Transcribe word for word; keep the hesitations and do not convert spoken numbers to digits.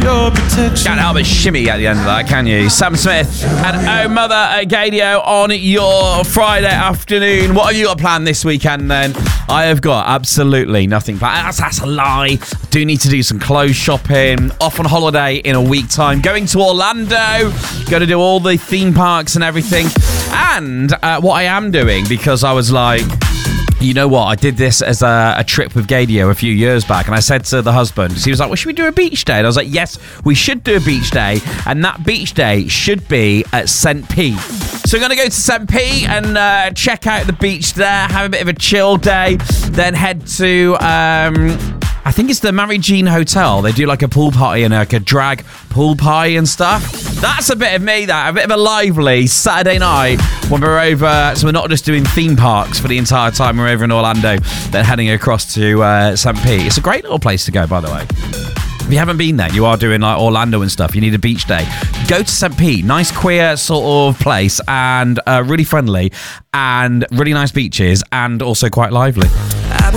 your protection. Can't help but shimmy at the end of that, can you? Sam Smith and Oh Mother Agadio on your Friday afternoon. What have you got planned this weekend then? I have got absolutely nothing planned. That's, that's a lie. I do need to do some clothes shopping. Off on holiday in a week time. Going to Orlando. Going to do all the theme parks and everything. And uh, what I am doing, because I was like, you know what? I did this as a, a trip with Gadio a few years back, and I said to the husband, he was like, well, should we do a beach day? And I was like, yes, we should do a beach day, and that beach day should be at Saint Pete. So we're going to go to Saint Pete and uh, check out the beach there, have a bit of a chill day, then head to, um, I think it's the Mary Jean Hotel. They do like a pool party and like a drag pool party and stuff. That's a bit of me, that. A bit of a lively Saturday night when we're over. So we're not just doing theme parks for the entire time. We're over in Orlando, then heading across to uh, Saint Pete. It's a great little place to go, by the way. If you haven't been there, you are doing like Orlando and stuff, you need a beach day, go to Saint Pete. Nice queer sort of place, and uh, really friendly, and really nice beaches, and also quite lively.